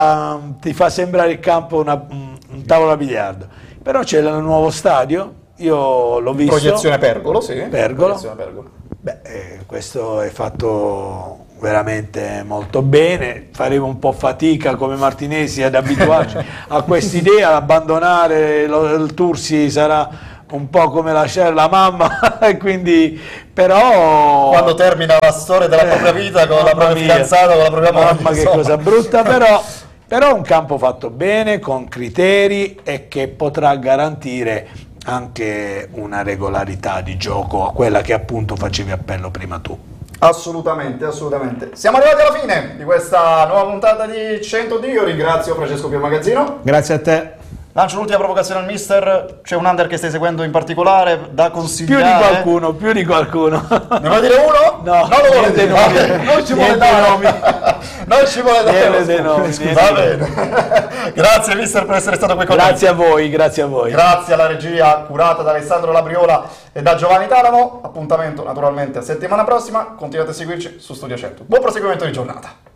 ti fa sembrare il campo un tavolo da biliardo, però c'è il nuovo stadio, io l'ho visto. Proiezione Pergolo, sì. Pergolo. Proiezione Pergolo. Questo è fatto veramente molto bene, faremo un po' fatica come martinesi ad abituarci a quest'idea, ad abbandonare il Tursi sarà un po' come lasciare la mamma, e quindi però quando termina la storia della propria vita con la propria fidanzata, con la propria mamma, moglie, che cosa brutta, però un campo fatto bene, con criteri e che potrà garantire anche una regolarità di gioco a quella che appunto facevi appello prima tu. Assolutamente, assolutamente. Siamo arrivati alla fine di questa nuova puntata di 100D. Io ringrazio Francesco Piermagazzino. Grazie a te. Lancio l'ultima provocazione al mister. C'è un under che stai seguendo in particolare da consigliare? Più di qualcuno. Ne vuoi dire uno? No, non lo vuole dire. non ci vuole dare nomi. Non ci vuole dare nomi. Va bene. Grazie mister per essere stato qui con noi. Grazie a voi, grazie a voi. Grazie alla regia curata da Alessandro Labriola e da Giovanni Talamo. Appuntamento naturalmente a settimana prossima. Continuate a seguirci su Studio 100. Buon proseguimento di giornata.